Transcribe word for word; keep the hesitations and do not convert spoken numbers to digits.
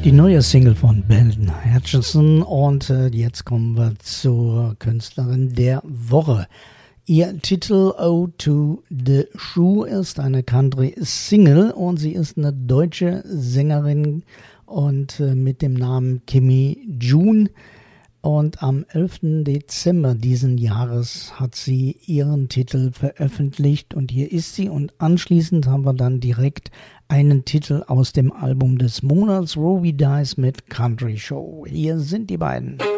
Die neue Single von Belton Hutchinson und äh, jetzt kommen wir zur Künstlerin der Woche. Ihr Titel Ode to the Shoe ist eine Country-Single und sie ist eine deutsche Sängerin und äh, mit dem Namen Kimmy June. Und am elften Dezember diesen Jahres hat sie ihren Titel veröffentlicht und hier ist sie. Und anschließend haben wir dann direkt einen Titel aus dem Album des Monats, Robbie Dice mit Country Show. Hier sind die beiden.